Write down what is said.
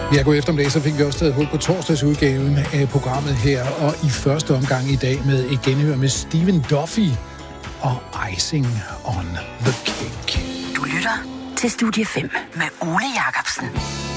Ja, god eftermiddag, så fik vi også taget hul på torsdagsudgaven af programmet her, og i første omgang i dag med et genhør med Stephen Duffy og Icing on the Cake. Du lytter til Studie 5 med Ole Jacobsen.